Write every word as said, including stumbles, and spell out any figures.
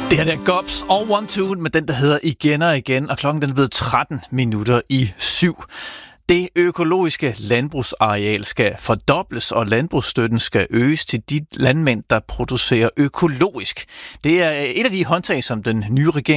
Det her der Gobs og One Two med den, der hedder Igen og Igen, og klokken den er blevet tretten minutter i syv. Det økologiske landbrugsareal skal fordobles, og landbrugsstøtten skal øges til de landmænd, der producerer økologisk. Det er et af de håndtag, som den nye regering